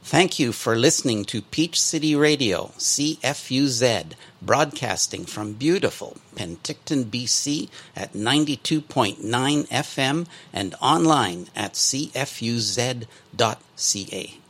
Thank you for listening to Peach City Radio, CFUZ, broadcasting from beautiful Penticton, BC at 92.9 FM and online at cfuz.ca.